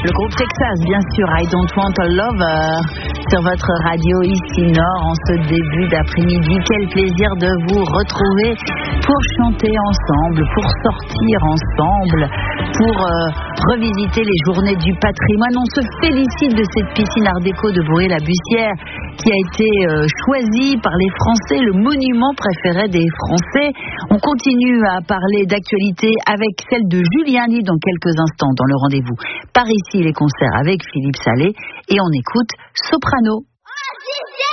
Le groupe Texas, bien sûr, I Don't Want a Lover, sur votre radio ici Nord en ce début d'après-midi. Quel plaisir de vous retrouver pour chanter ensemble, pour sortir ensemble, pour revisiter les journées du patrimoine. On se félicite de cette piscine art déco de Bourré-la-Bussière qui a été choisie par les Français, le monument préféré des Français. On continue à parler d'actualité avec celle de Julien Ly dans quelques instants dans le rendez-vous Par ici les concerts avec Philippe Salé et on écoute Soprano.